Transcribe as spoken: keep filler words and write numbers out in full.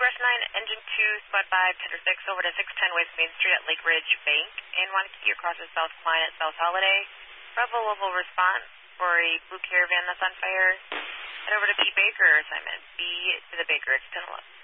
Rush nine, Engine two, Squad five, Tender six, over to six ten West Main Street at Lake Ridge Bank, and want to key across the South Line at South Holiday. Bravo level response for a blue Caravan that's on fire. Head over to B. Baker, assignment B to the Baker, it's ten eleven.